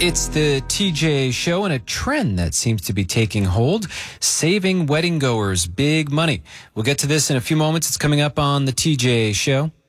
It's the TJ Show, and a trend that seems to be taking hold, saving wedding goers big money. We'll get to this in a few moments. It's coming up on the TJ Show.